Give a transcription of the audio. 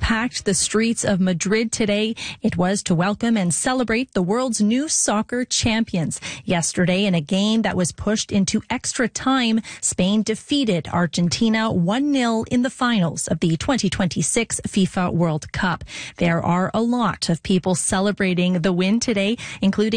packed the streets of Madrid today. It was to welcome and celebrate the world's new soccer champions. Yesterday, in a game that was pushed into extra time, Spain defeated Argentina 1-0 in the finals of the 2026 FIFA World Cup. There are a lot of people celebrating the win today, including